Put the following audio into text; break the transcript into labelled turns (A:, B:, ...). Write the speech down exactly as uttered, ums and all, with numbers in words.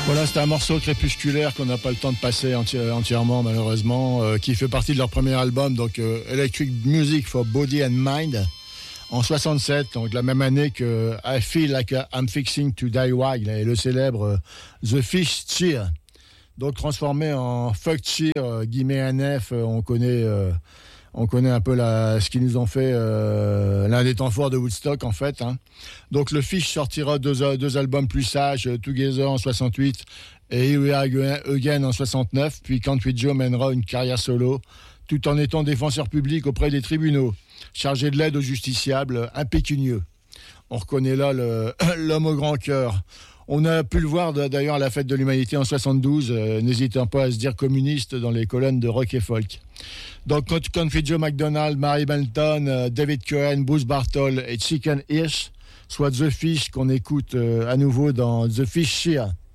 A: Voilà, c'était un morceau crépusculaire qu'on n'a pas le temps de passer enti- entièrement, malheureusement, euh, qui fait partie de leur premier album, donc euh, Electric Music for Body and Mind, en soixante-sept, donc la même année que I Feel Like I'm Fixing to Die Wild, et le célèbre euh, The Fish Cheer. Donc transformé en Fuck Cheer, euh, guillemets N F, euh, on connaît... Euh, On connaît un peu la, ce qu'ils nous ont fait, euh, l'un des temps forts de Woodstock, en fait. Hein. Donc, le Fish sortira deux, deux albums plus sages, Together en soixante-huit et Here We Are Again en soixante-neuf. Puis Country Joe mènera une carrière solo, tout en étant défenseur public auprès des tribunaux, chargé de l'aide aux justiciables, impécunieux. On reconnaît là le, l'homme au grand cœur. On a pu le voir d'ailleurs à la fête de l'humanité en soixante-douze, euh, n'hésitant pas à se dire communiste dans les colonnes de rock et folk. Donc Country Joe McDonald, Mary Benton, euh, David Cohen, Bruce Bartle et Chicken Hirsch, soit The Fish qu'on écoute euh, à nouveau dans The Fish Cheer.